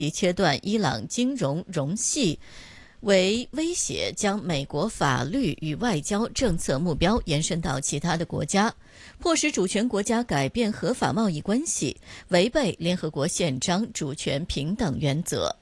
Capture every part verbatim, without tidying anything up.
切断伊朗金融容系为威胁，将美国法律与外交政策目标延伸到其他的国家，迫使主权国家改变合法贸易关系，违背联合国宪章主权平等原则。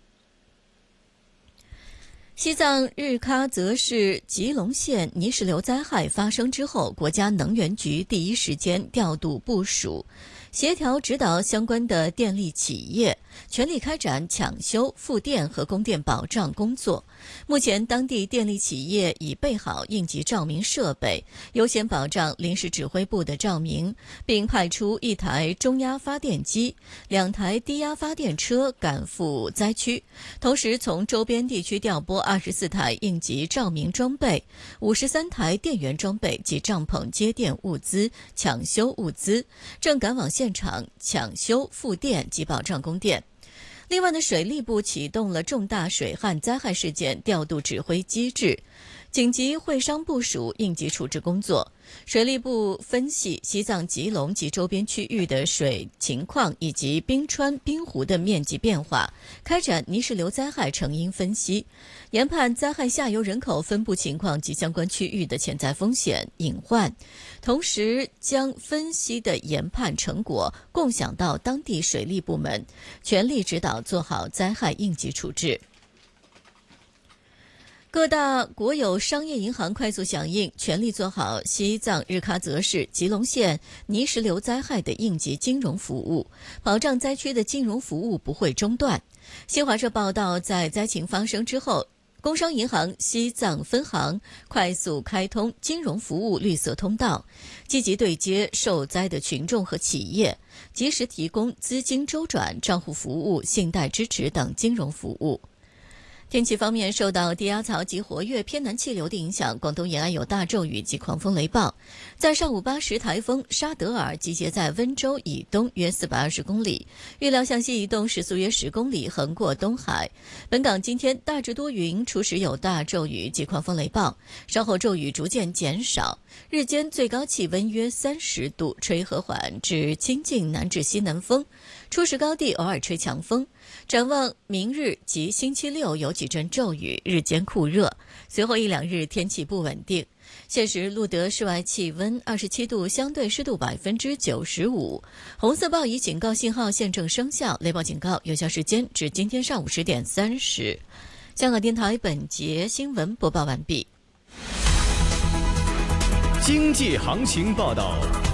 西藏日喀则市吉隆县泥石流灾害发生之后，国家能源局第一时间调度部署，协调指导相关的电力企业，全力开展抢修、复电和供电保障工作。目前，当地电力企业已备好应急照明设备，优先保障临时指挥部的照明，并派出一台中压发电机、两台低压发电车赶赴灾区，同时从周边地区调拨二十四台应急照明装备、五十三台电源装备及帐篷接电物资、抢修物资，正赶往现场抢修、复电及保障供电。另外呢，水利部启动了重大水旱灾害事件调度指挥机制，紧急会商部署应急处置工作。水利部分析西藏吉隆及周边区域的水情况以及冰川冰湖的面积变化，开展泥石流灾害成因分析，研判灾害下游人口分布情况及相关区域的潜在风险隐患，同时将分析的研判成果共享到当地水利部门，全力指导做好灾害应急处置。各大国有商业银行快速响应，全力做好西藏日喀则市吉隆县泥石流灾害的应急金融服务，保障灾区的金融服务不会中断。新华社报道，在灾情发生之后，工商银行西藏分行快速开通金融服务绿色通道，积极对接受灾的群众和企业，及时提供资金周转、账户服务、信贷支持等金融服务。天气方面，受到低压槽及活跃偏南气流的影响，广东沿岸有大骤雨及狂风雷暴。在上午八时，台风沙德尔集结在温州以东约四百二十公里，预料向西移动，时速约十公里，横过东海。本港今天大致多云，初时有大骤雨及狂风雷暴，稍后骤雨逐渐减少。日间最高气温约三十度，吹和缓至清劲南至西南风，初时高地偶尔吹强风。展望明日及星期六有几阵骤雨，日间酷热，随后一两日天气不稳定。现时录得室外气温二十七度，相对湿度百分之九十五。红色暴雨警告信号现正生效，雷暴警告有效时间至今天上午十点三十。香港电台本节新闻播报完毕。 经济行情报道。